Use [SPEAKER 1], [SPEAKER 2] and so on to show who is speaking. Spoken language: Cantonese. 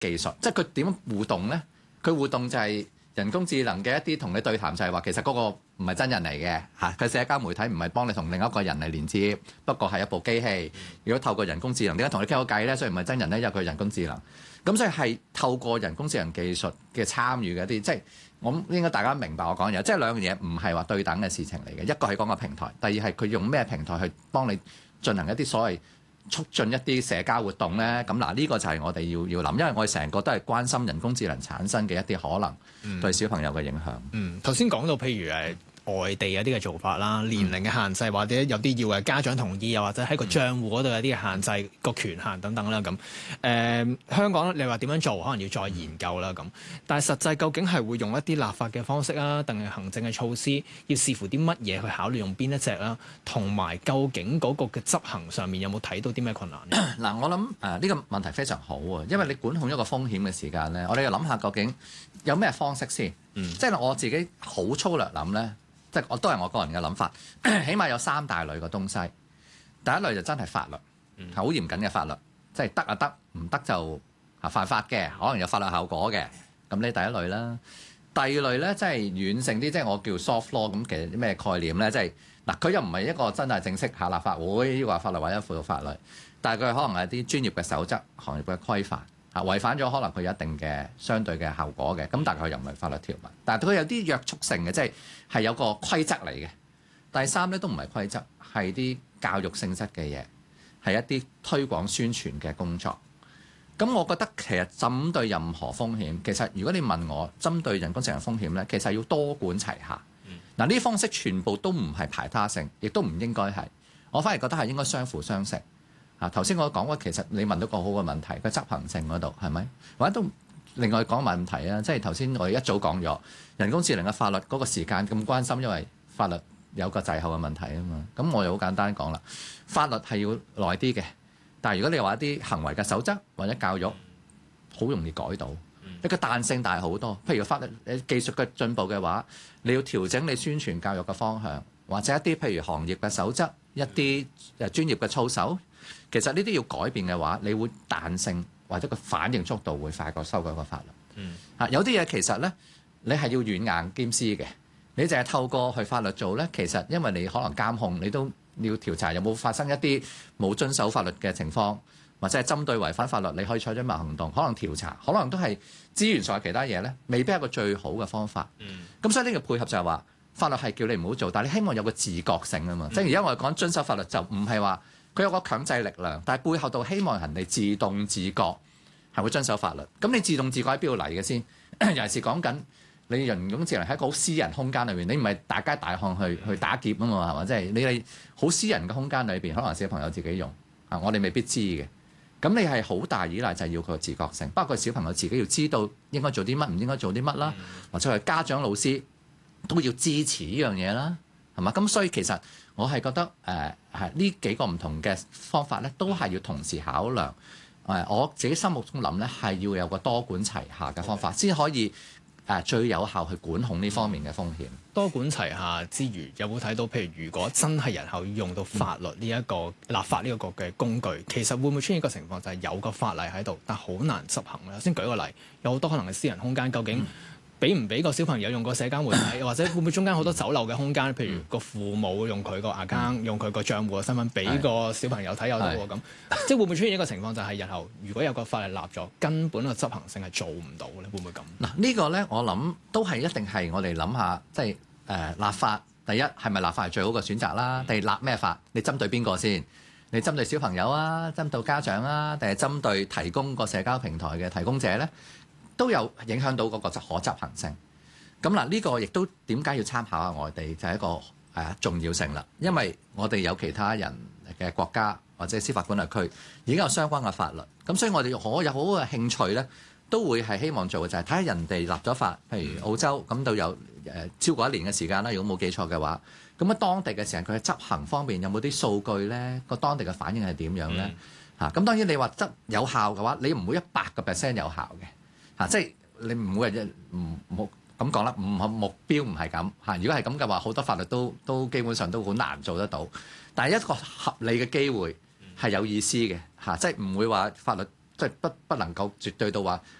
[SPEAKER 1] 技術，即係佢點樣互動咧？佢互動就係人工智能嘅一啲同你對談，就係話其實嗰個唔係真人嚟嘅嚇，佢社交媒體唔係幫你同另一個人嚟連接，不過係一部機器。如果透過人工智能，點解同你傾到偈咧？雖然唔係真人咧，因為佢係人工智能。咁所以係透過人工智能技術嘅參與嘅一啲，即係我應該大家明白我講嘅嘢，即係兩樣嘢唔係話對等嘅事情嚟嘅。一個係講個平台，第二係佢用咩平台去幫你進行一啲所謂促進一啲社交活動咧。咁嗱，呢個就係我哋要諗，因為我哋成個都係關心人工智能產生嘅一啲可能對小朋友嘅影響。
[SPEAKER 2] 頭先講到譬如外地有啲嘅做法啦，年齡嘅限制或者有啲要家長同意，又或者喺個帳戶嗰度有啲嘅限制個權限等等啦咁。香港你話點樣做，可能要再研究啦咁。但係實際究竟係會用一啲立法嘅方式啊，定係行政嘅措施，要視乎啲乜嘢去考慮用邊一隻啦，同埋究竟嗰個嘅執行上面有冇睇到啲咩困難呢？
[SPEAKER 1] 嗱，我諗呢個問題非常好啊，因為你管控一個風險嘅時間咧，我哋要諗下究竟有咩方式先。即係我自己好粗略諗咧。即係都係我個人嘅諗法，起碼有3大類嘅東西。第一類就真係法律，係好嚴謹嘅法律，即係得啊得，唔得就犯法嘅，可能有法律效果嘅。咁呢第一類啦。第二類咧，即係軟性啲，即係我叫 soft law。咁其實啲咩概念咧？即係嗱，佢又唔係一個真係正式下立法會呢個法律或者輔導法律，但係佢可能係啲專業嘅守則、行業嘅規範。違反咗可能佢有一定嘅相對嘅效果嘅，咁但係佢又唔係法律條文，但係佢有啲約束性嘅，即係有個規則嚟嘅。第三咧都唔係規則，係啲教育性質嘅嘢，係一啲推廣宣傳嘅工作。咁我覺得其實針對任何風險，其實如果你問我針對人工智能風險咧，其實要多管齊下。嗱，呢啲方式全部都唔係排他性，亦都唔應該係。我反而覺得係應該相輔相成。頭先我講過，其實你問到個好嘅問題，個執行性嗰度係咪？或者都另外講問題啊，即係頭先我哋一早講咗人工智能嘅法律嗰個時間咁關心，因為法律有個滯後嘅問題啊嘛。咁我又好簡單講啦，法律係要耐啲嘅，但係如果你話一啲行為嘅守則或者教育，好容易改到，一個彈性大好多。譬如法律技術嘅進步嘅話，你要調整你宣傳教育嘅方向，或者一啲譬如行業嘅守則，一啲專業嘅操守。其實呢啲要改變嘅話，你會彈性或者個反應速度會快過修改個法律。有啲嘢其實咧，你係要軟硬兼施嘅。你淨係透過去法律做咧，其實因為你可能監控，你都要調查有冇發生一啲冇遵守法律嘅情況，或者係針對違反法律，你可以採取乜行動，可能調查，可能都係資源上嘅其他嘢咧，未必係一個最好嘅方法。咁所以呢個配合就係話，法律係叫你唔好做，但係你希望有個自覺性啊嘛。即係而家我哋講遵守法律就唔係話。佢有個強制力量，但係背後度希望人哋自動自覺係會遵守法律。咁你自動自覺喺邊度嚟嘅先？尤其是講緊你人工智能喺一個好私人空間裏邊，你唔係大街大巷去打劫啊嘛，係嘛？即係你係好私人嘅空間裏邊，可能小朋友自己用我哋未必知嘅。咁你係好大依賴就係要佢個自覺性，包括小朋友自己要知道應該做啲乜，唔應該做啲乜啦，或者係家長老師都要支持呢樣嘢啦，係嘛？咁所以其實我係覺得係呢幾個唔同嘅方法咧，都係要同時考量。我自己心目中諗咧，係要有個多管齊下嘅方法，先可以最有效去管控呢方面嘅風險。
[SPEAKER 2] 多管齊下之餘，有冇睇到譬如如果真係日後要用到法律呢一個立法呢一個嘅工具，其實會唔會出現一個情況，就係有個法例喺度，但好難執行咧？先舉個例，有好多可能係私人空間，究竟俾唔俾個小朋友用個社交媒體，或者會唔會中間好多走漏嘅空間？譬如個父母用佢個 account，用佢個帳戶嘅身份俾個小朋友睇有得喎咁，即係會唔會出現一個情況，就係日後如果有個法例立咗，根本個執行性係做唔到咧？會唔會咁？
[SPEAKER 1] 嗱，呢個咧我諗都係一定係我哋諗下，即係立法第一係咪立法係最好嘅選擇啦？第二立咩法？你針對邊個先？你針對小朋友啊，針對家長啊，定係針對提供個社交平台嘅提供者咧？都有影響到嗰個可執行性。咁嗱，呢個亦都點解要參考下外地，就係一個重要性啦。因為我哋有其他人嘅國家或者司法管轄區已經有相關嘅法律，咁所以我哋可有好嘅興趣咧，都會係希望做嘅就係睇下人哋立咗法，譬如澳洲咁到有超過1年嘅時間啦，如果冇記錯嘅話，咁喺當地嘅時候佢喺執行方面有冇啲數據咧？個當地嘅反應係點樣咧？咁當然你話有效嘅話，你唔會100% 有效嘅。即係你唔會唔咁講啦，目標唔係咁嚇。如果係咁嘅話，好多法律都基本上都好難做得到。但係一個合理嘅機會係有意思嘅嚇，即係唔會話法律即係不能夠絕對到話